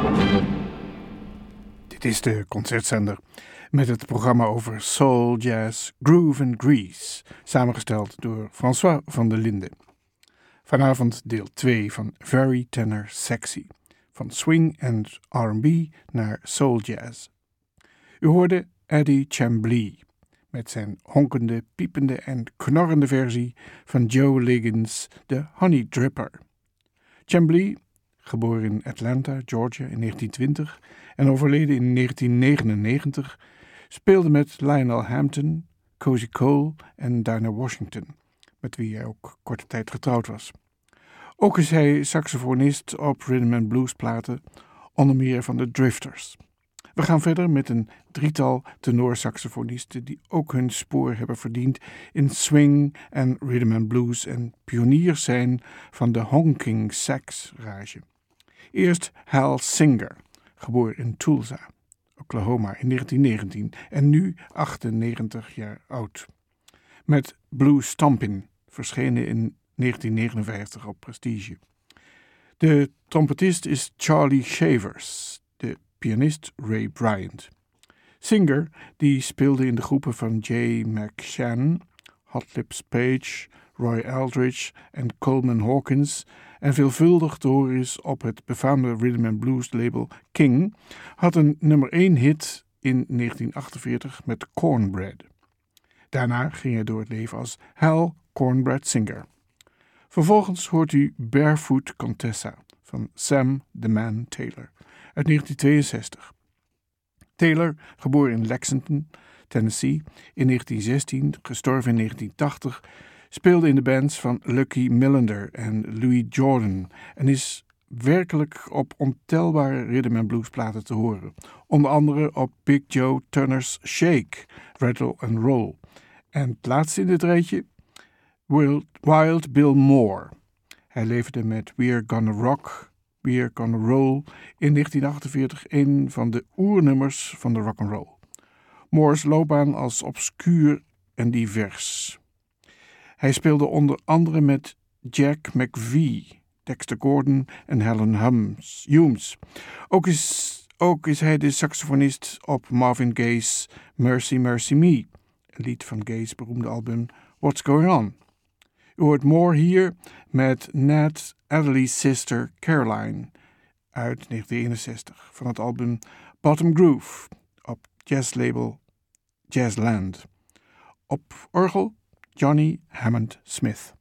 Dit is de concertzender met het programma over soul, jazz, groove en grease, samengesteld door François van der Linden. Vanavond deel 2 van Very Tenor Sexy, van swing en R&B naar soul jazz. U hoorde Eddie Chamblee met zijn honkende, piepende en knorrende versie van Joe Liggins' The Honey Dripper. Chamblee, geboren in Atlanta, Georgia in 1920 en overleden in 1999, speelde met Lionel Hampton, Cozy Cole en Dinah Washington, met wie hij ook korte tijd getrouwd was. Ook is hij saxofonist op rhythm and blues platen, onder meer van de Drifters. We gaan verder met een drietal tenorsaxofonisten die ook hun spoor hebben verdiend in swing en rhythm and blues en pioniers zijn van de honking sax rage. Eerst Hal Singer, geboren in Tulsa, Oklahoma in 1919 en nu 98 jaar oud. Met Blue Stompin', verschenen in 1959 op Prestige. De trompetist is Charlie Shavers, de pianist Ray Bryant. Singer, die speelde in de groepen van Jay McShann, Hot Lips Page, Roy Eldridge en Coleman Hawkins en veelvuldig te horen is op het befaamde rhythm and blues label King, had een nummer 1 hit in 1948 met Cornbread. Daarna ging hij door het leven als Hal Cornbread Singer. Vervolgens hoort u Barefoot Contessa van Sam the Man Taylor uit 1962. Taylor, geboren in Lexington, Tennessee in 1916, gestorven in 1980, speelde in de bands van Lucky Millinder en Louis Jordan en is werkelijk op ontelbare rhythm and blues platen te horen. Onder andere op Big Joe Turner's Shake, Rattle and Roll. En het laatste in dit rijtje, Wild Bill Moore. Hij leverde met We're Gonna Rock, We're Gonna Roll in 1948 een van de oernummers van de rock'n'roll. Moore's loopbaan als obscuur en divers. Hij speelde onder andere met Jack McVie, Dexter Gordon en Helen Humes. Ook is hij de saxofonist op Marvin Gaye's Mercy Mercy Me, een lied van Gaye's beroemde album What's Going On. U hoort Moore hier met Nat Adderley's Sister Caroline uit 1961 van het album Bottom Groove op jazzlabel Jazzland. Op orgel Johnny Hammond Smith.